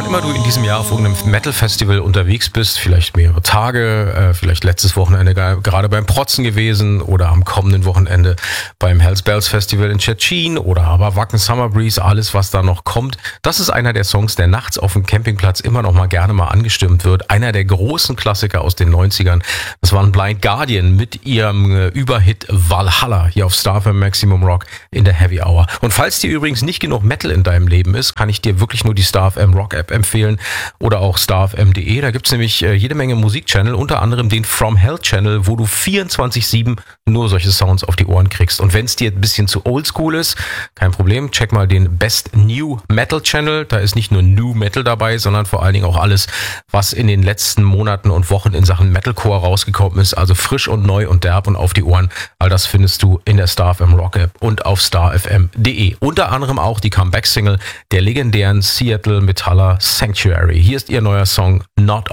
immer du in diesem Jahr auf irgendeinem Metal-Festival unterwegs bist, vielleicht mehrere Tage, vielleicht letztes Wochenende gerade beim Protzen gewesen oder am kommenden Wochenende beim Hells Bells Festival in Szczecin oder aber Wacken Summer Breeze, alles was da noch kommt. Das ist einer der Songs, der nachts auf dem Campingplatz immer noch mal gerne mal angestimmt wird. Einer der großen Klassiker aus den 90ern. Das waren Blind Guardian mit ihrem Überhit Valhalla hier auf Star FM Maximum Rock in der Heavy Hour. Und falls dir übrigens nicht genug Metal in deinem Leben ist, kann ich dir wirklich nur die Star FM Rock App empfehlen oder auch starfm.de. Da gibt's nämlich jede Menge Musikchannel, unter anderem den From Hell Channel, wo du 24/7 nur solche Sounds auf die Ohren kriegst. Und wenn es dir ein bisschen zu oldschool ist, kein Problem, check mal den Best New Metal Channel. Da ist nicht nur New Metal dabei, sondern vor allen Dingen auch alles, was in den letzten Monaten und Wochen in Sachen Metalcore rausgekommen ist. Also frisch und neu und derb und auf die Ohren. All das findest du in der Star FM Rock App und auf starfm.de. Unter anderem auch die Comeback-Single der legendären Seattle Metaller Sanctuary. Hier ist ihr neuer Song Not